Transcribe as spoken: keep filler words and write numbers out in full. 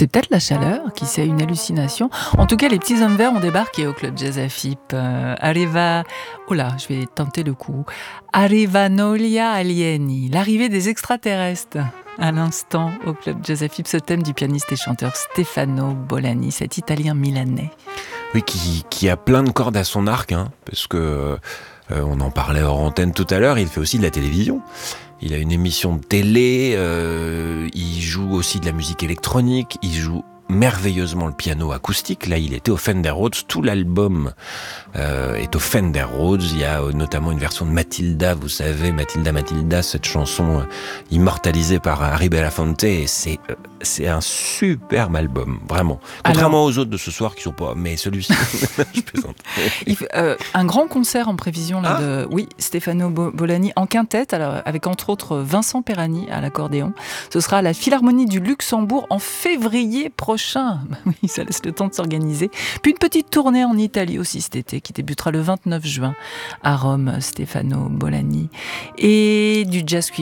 C'est peut-être la chaleur, qui c'est une hallucination. En tout cas, les petits hommes verts ont débarqué au club Jazz Afip. Euh, Arriva, oh là, je vais tenter le coup. Arrivanolia alieni, l'arrivée des extraterrestres. À l'instant, au club Jazz Afip, ce thème du pianiste et chanteur Stefano Bolani, cet Italien milanais. Oui, qui, qui a plein de cordes à son arc, hein, parce que euh, on en parlait hors antenne tout à l'heure. Il fait aussi de la télévision. Il a une émission de télé, euh, il joue aussi de la musique électronique, il joue merveilleusement le piano acoustique. Là, il était au Fender Rhodes. Tout l'album euh, est au Fender Rhodes. Il y a euh, notamment une version de Matilda, vous savez, Matilda, Matilda, cette chanson euh, immortalisée par Harry Belafonte. Et c'est, euh, c'est un superbe album, vraiment. Contrairement Alors, aux autres de ce soir qui sont pas... Mais celui-ci, je plaisante. Il fait, euh, un grand concert en prévision là, ah de oui, Stefano Bolani en quintette, alors, avec entre autres Vincent Perani à l'accordéon. Ce sera à la Philharmonie du Luxembourg en février prochain. Oui, ça laisse le temps de s'organiser. Puis une petite tournée en Italie aussi cet été qui débutera le vingt-neuf juin à Rome, Stefano Bolani. Et du jazz